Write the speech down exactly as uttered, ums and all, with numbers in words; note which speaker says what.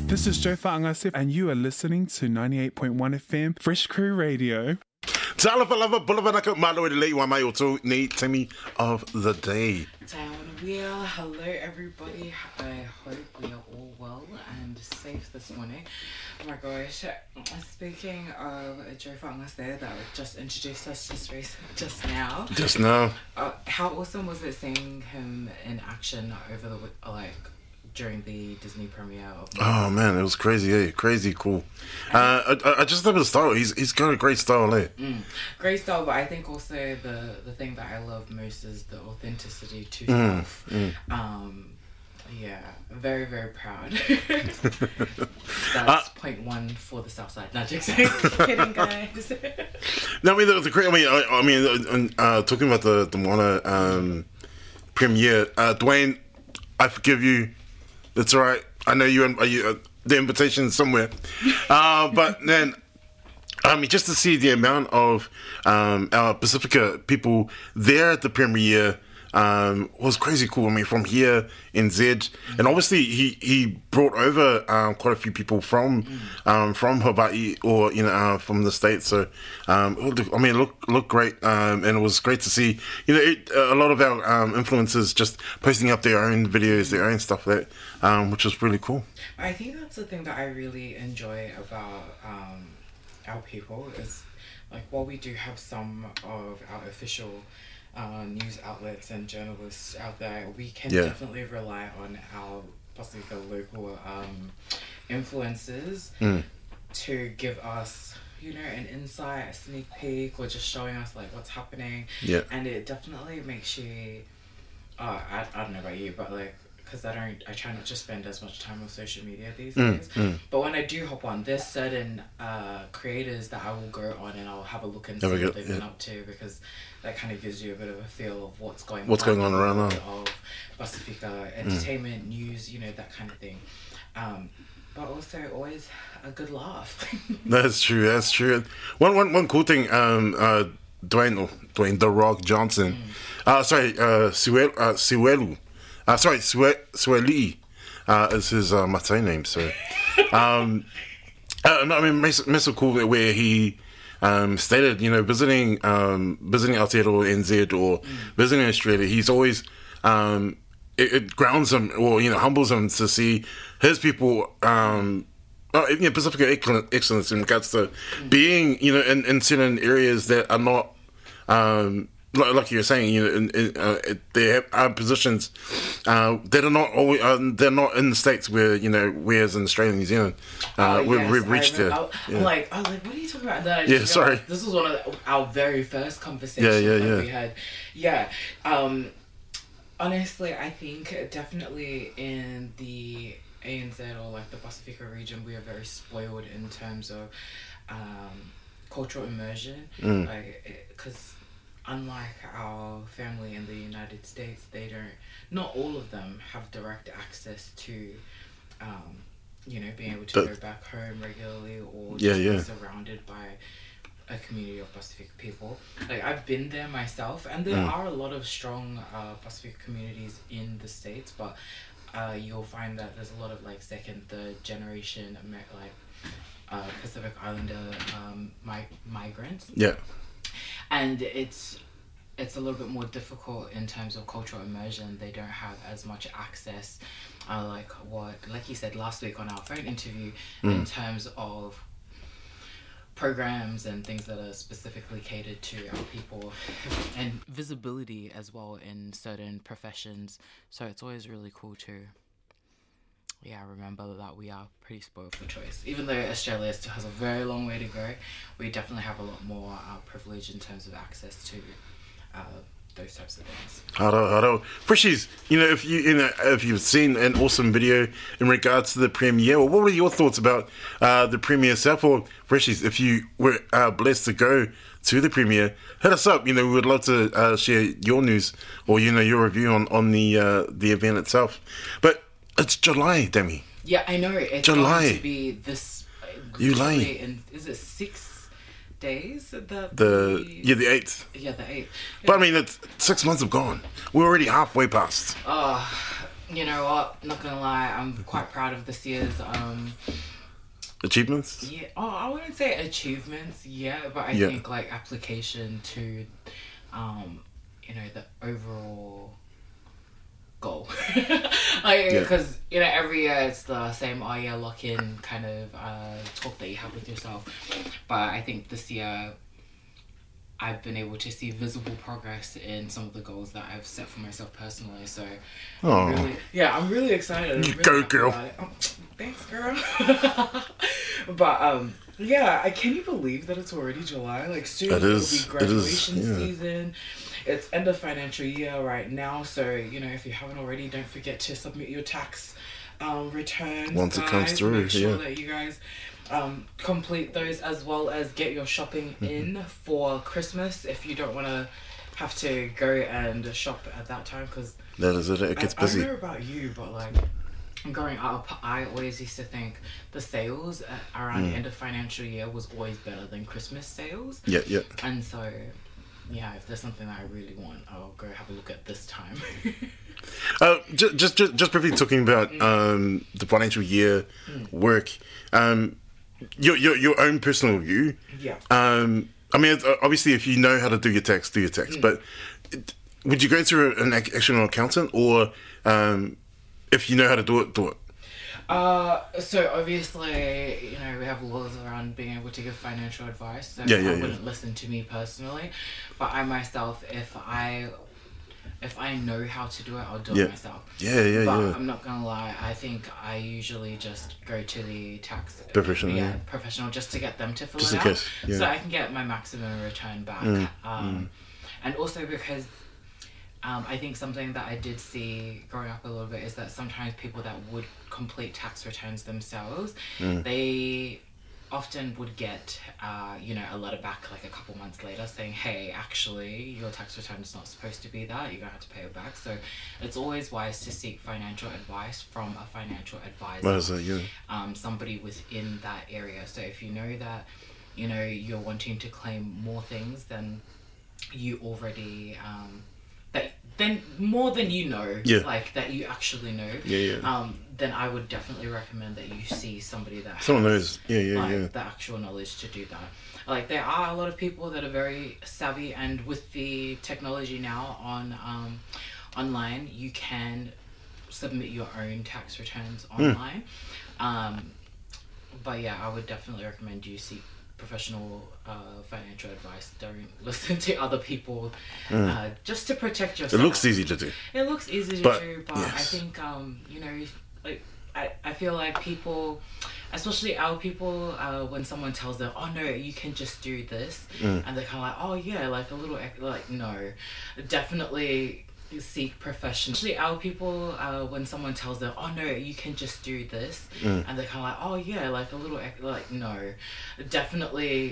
Speaker 1: This is Joe Fa'angase, and you are listening to ninety-eight point one F M Fresh Crew Radio.
Speaker 2: Ta'alafa Bulavanaka Malo Lei Wamai Oto Ni Timmy of the day.
Speaker 3: Down wheel. Hello everybody. I hope we are all well and safe this morning. Oh my gosh. Speaking of Joe Fa'angase there that just introduced us just recent, just now.
Speaker 2: Just now.
Speaker 3: Uh, how awesome was it seeing him in action over the like during the Disney premiere of
Speaker 2: Oh man, it was crazy, eh? Crazy cool. Uh, I, I just love his style. He's he's got a great style, eh?
Speaker 3: Mm, great style, but I think also the the thing that I love most is the authenticity to
Speaker 2: Mm,
Speaker 3: self.
Speaker 2: mm.
Speaker 3: Um, yeah, very very proud. That's
Speaker 2: Uh,
Speaker 3: point one for the Southside. Not just kidding, guys.
Speaker 2: No, I mean the, the great. I mean, I, I mean, uh, uh, talking about the the Moana um, premiere, uh, Dwayne, I forgive you. It's all right. I know you. Are you uh, the invitation somewhere, uh, but then. I mean, just to see the amount of um, our Pacifica people there at the premiere um, was crazy cool. I mean, from here in Z, and obviously he, he brought over um, quite a few people from um, from Hawaii or you know uh, from the States. So um, it looked- I mean, it looked looked great, um, and it was great to see you know it, a lot of our um, influencers just posting up their own videos, their own stuff that um, which was really cool.
Speaker 3: I think that's the thing that I really enjoy about um, our people is like while we do have some of our official uh, news outlets and journalists out there, we can
Speaker 2: Yeah.
Speaker 3: definitely rely on our Pacifica local um, influencers
Speaker 2: Mm.
Speaker 3: to give us you know an insight, a sneak peek, or just showing us like what's happening.
Speaker 2: Yeah.
Speaker 3: And it definitely makes you uh, I, I don't know about you, but like because I don't, I try not to spend as much time on social media these
Speaker 2: Mm,
Speaker 3: days.
Speaker 2: mm.
Speaker 3: But when I do hop on, there's certain uh, creators that I will go on and I'll have a look and see
Speaker 2: Have a
Speaker 3: what
Speaker 2: go-
Speaker 3: they've been
Speaker 2: yeah.
Speaker 3: up to, because that kind of gives you a bit of a feel of what's going
Speaker 2: What's
Speaker 3: on.
Speaker 2: going on around now.
Speaker 3: Of Pacifica, entertainment, news, you know, that kind of thing. Um, but also always a good laugh.
Speaker 2: That's true. That's true. One one one cool thing. Um, uh, Dwayne, oh, Dwayne the Rock Johnson. Uh, sorry, uh, Suelu. Uh, Suelu. Uh, sorry, Sue, Sueli. Uh, is his uh, Matai name. So, um, uh, no, I mean, makes makes it cool where he. Um, stated, you know, visiting um, visiting Aotearoa N Z or visiting Australia, he's always um, it, it grounds him or you know humbles him to see his people. Um, uh, you know, Pacifica excellence in regards to being, you know, in, in certain areas that are not, um, like, like you're saying, you know, in, in, uh, there are positions uh, that are not always, uh, they're not in the States where, you know, whereas in Australia and New Zealand, uh,
Speaker 3: Oh,
Speaker 2: we,
Speaker 3: yes,
Speaker 2: we've
Speaker 3: I
Speaker 2: reached there.
Speaker 3: remember- I,
Speaker 2: Yeah.
Speaker 3: I'm like, I was like, what are you talking about? And then I just
Speaker 2: Yeah,
Speaker 3: realized
Speaker 2: sorry.
Speaker 3: This was one of the, our very first conversations
Speaker 2: Yeah, yeah,
Speaker 3: that
Speaker 2: yeah.
Speaker 3: we had. Yeah. Um, honestly, I think definitely in the A N Z or like the Pacifica region, we are very spoiled in terms of um, cultural immersion.
Speaker 2: Mm.
Speaker 3: Like, because unlike our family in the United States, they don't, not all of them have direct access to, um, you know, being able to
Speaker 2: The-
Speaker 3: go back home regularly or
Speaker 2: Yeah,
Speaker 3: just
Speaker 2: yeah.
Speaker 3: be surrounded by a community of Pacific people. Like, I've been there myself, and there
Speaker 2: Mm.
Speaker 3: are a lot of strong uh, Pacific communities in the States, but uh, you'll find that there's a lot of like second, third generation Amer- like uh, Pacific Islander um, mi- migrants,
Speaker 2: Yeah.
Speaker 3: and it's it's a little bit more difficult in terms of cultural immersion. They don't have as much access, uh, like what, like you said last week on our phone interview, in
Speaker 2: Mm.
Speaker 3: terms of programs and things that are specifically catered to our people, and visibility as well in certain professions. So it's always really cool to, yeah, remember that we are pretty spoiled for choice. Even though Australia still has a very long way to go, we definitely have a lot more uh, privilege in terms of access to uh, those types of things.
Speaker 2: Haro, haro. Freshies, you know, if you, you know, if you've seen an awesome video in regards to the premiere, well, what were your thoughts about uh, the premiere itself? Or Freshies, if you were uh, blessed to go to the premiere, hit us up. You know, we would love to uh, share your news or you know your review on on the uh, the event itself. But it's July, Demi.
Speaker 3: Yeah, I know. It's
Speaker 2: July.
Speaker 3: going to be this.
Speaker 2: You
Speaker 3: literally
Speaker 2: lying.
Speaker 3: In, is it six days? The,
Speaker 2: The yeah, the eighth.
Speaker 3: Yeah, the eighth.
Speaker 2: But I mean, it's six months have gone. We're already halfway past.
Speaker 3: Uh, you know what? Not gonna lie, I'm quite proud of this year's um
Speaker 2: achievements.
Speaker 3: Yeah. Oh, I wouldn't say achievements. Yeah, but I
Speaker 2: Yeah.
Speaker 3: think like application to, um, you know, the overall goal. Like,
Speaker 2: Yeah.
Speaker 3: because you know every year it's the same. Oh yeah, lock in kind of uh talk that you have with yourself. But I think this year I've been able to see visible progress in some of the goals that I've set for myself personally. So,
Speaker 2: Oh.
Speaker 3: I'm really, yeah, I'm really excited. I'm really
Speaker 2: Go,
Speaker 3: happy
Speaker 2: girl.
Speaker 3: about it. Oh, thanks, girl. But um, yeah, I can you believe that it's already July? Like soon
Speaker 2: It
Speaker 3: it'll
Speaker 2: is.
Speaker 3: be
Speaker 2: It is,
Speaker 3: graduation
Speaker 2: yeah.
Speaker 3: season. It's end of financial year right now, so you know if you haven't already, don't forget to submit your tax um, returns.
Speaker 2: Once it
Speaker 3: guys.
Speaker 2: comes through,
Speaker 3: make sure
Speaker 2: yeah.
Speaker 3: that you guys um, complete those as well as get your shopping
Speaker 2: Mm-hmm.
Speaker 3: in for Christmas if you don't want to have to go and shop at that time because
Speaker 2: That is it. It gets
Speaker 3: I,
Speaker 2: busy.
Speaker 3: I don't know about you, but like growing up, I always used to think the sales at, around
Speaker 2: Mm.
Speaker 3: the end of financial year was always better than Christmas sales.
Speaker 2: Yeah, yeah.
Speaker 3: And so, yeah, if there's something that I really want, I'll go have a look at this time.
Speaker 2: Uh, just, just, just, just briefly talking about um, the financial year work. Um, your, your, your own personal view.
Speaker 3: Yeah.
Speaker 2: Um, I mean, it's- obviously, if you know how to do your tax, do your tax. But it, would you go through an ac- actual accountant, or um, if you know how to do it, do it?
Speaker 3: Uh, so obviously, you know, we have laws around being able to give financial advice, so
Speaker 2: Yeah, yeah,
Speaker 3: I
Speaker 2: yeah.
Speaker 3: wouldn't listen to me personally. But I myself, if I if I know how to do it, I'll do
Speaker 2: Yeah.
Speaker 3: it myself.
Speaker 2: Yeah, yeah,
Speaker 3: But
Speaker 2: yeah.
Speaker 3: I'm not gonna lie, I think I usually just go to the tax
Speaker 2: Professional,
Speaker 3: yeah,
Speaker 2: yeah.
Speaker 3: professional just to get them to fill
Speaker 2: Just
Speaker 3: it
Speaker 2: in
Speaker 3: out,
Speaker 2: case, yeah.
Speaker 3: so I can get my maximum return back.
Speaker 2: Mm,
Speaker 3: um, and also because um, I think something that I did see growing up a little bit is that sometimes people that would complete tax returns themselves,
Speaker 2: Mm.
Speaker 3: they often would get, uh, you know, a letter back like a couple months later saying, hey, actually, your tax return is not supposed to be that. You're going to have to pay it back. So it's always wise to seek financial advice from a financial advisor.
Speaker 2: What is it? Yeah.
Speaker 3: Um, somebody within that area. So if you know that, you know, you're wanting to claim more things than you already, um, that then more than you know,
Speaker 2: Yeah.
Speaker 3: like that you actually know,
Speaker 2: Yeah, yeah.
Speaker 3: um, then I would definitely recommend that you see somebody that
Speaker 2: Someone
Speaker 3: has,
Speaker 2: knows. Yeah, yeah,
Speaker 3: like,
Speaker 2: yeah.
Speaker 3: the actual knowledge to do that. Like there are a lot of people that are very savvy, and with the technology now on um, online, you can submit your own tax returns
Speaker 2: Hmm.
Speaker 3: online. Um, but yeah, I would definitely recommend you seek professional uh, financial advice. Don't listen to other people, uh, just to protect
Speaker 2: It
Speaker 3: yourself.
Speaker 2: looks easy to do.
Speaker 3: It looks easy to
Speaker 2: But,
Speaker 3: do, but
Speaker 2: yes.
Speaker 3: I think um, you know, like I, I feel like people, especially our people, uh, when someone tells them, oh no, you can just do this,
Speaker 2: Mm.
Speaker 3: and they're kind of like, oh yeah, like a little, ec- like no, definitely seek professional. Especially our people, uh, when someone tells them, oh no, you can just do this,
Speaker 2: Mm.
Speaker 3: and they're kind of like, oh yeah, like a little, ec- like no, definitely